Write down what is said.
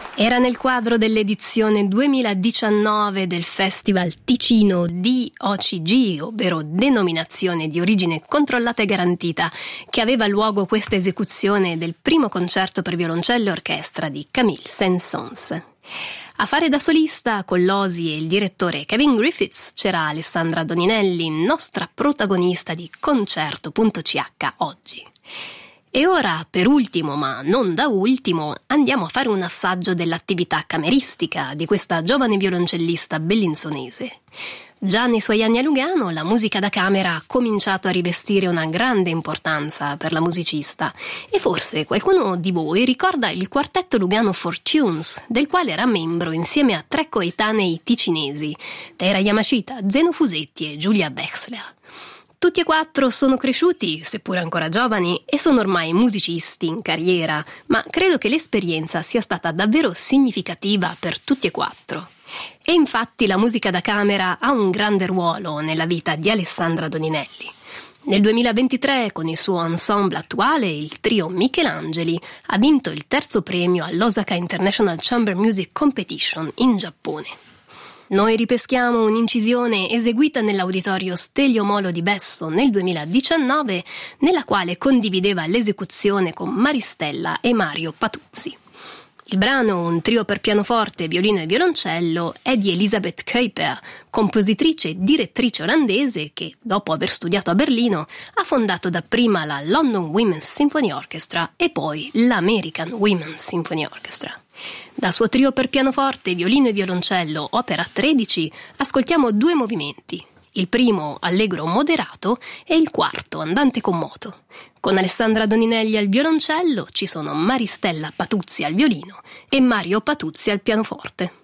Era nel quadro dell'edizione 2019 del Festival Ticino DOCG, ovvero Denominazione di Origine Controllata e Garantita, che aveva luogo questa esecuzione del primo concerto per violoncello e orchestra di Camille Saint-Saëns. A fare da solista, con l'Osi e il direttore Kevin Griffiths, c'era Alessandra Doninelli, nostra protagonista di Concerto.ch oggi. E ora, per ultimo, ma non da ultimo, andiamo a fare un assaggio dell'attività cameristica di questa giovane violoncellista bellinzonese. Già nei suoi anni a Lugano, la musica da camera ha cominciato a rivestire una grande importanza per la musicista e forse qualcuno di voi ricorda il quartetto lugano Fortunes, del quale era membro insieme a 3 coetanei ticinesi, Teira Yamashita, Zeno Fusetti e Giulia Wechsler. Tutti e 4 sono cresciuti, seppur ancora giovani, e sono ormai musicisti in carriera, ma credo che l'esperienza sia stata davvero significativa per tutti e 4. E infatti la musica da camera ha un grande ruolo nella vita di Alessandra Doninelli. Nel 2023, con il suo ensemble attuale, il trio Michelangeli ha vinto il 3° premio all'Osaka International Chamber Music Competition in Giappone. Noi ripeschiamo un'incisione eseguita nell'auditorio Stelio Molo di Besso nel 2019, nella quale condivideva l'esecuzione con Maristella e Mario Patuzzi. Il brano, un trio per pianoforte, violino e violoncello, è di Elisabeth Kuiper, compositrice e direttrice olandese che, dopo aver studiato a Berlino, ha fondato dapprima la London Women's Symphony Orchestra e poi l'American Women's Symphony Orchestra. Da suo trio per pianoforte, violino e violoncello, opera 13, ascoltiamo 2 movimenti. Il primo, allegro moderato, e il quarto, andante con moto. Con Alessandra Doninelli al violoncello ci sono Maristella Patuzzi al violino e Mario Patuzzi al pianoforte.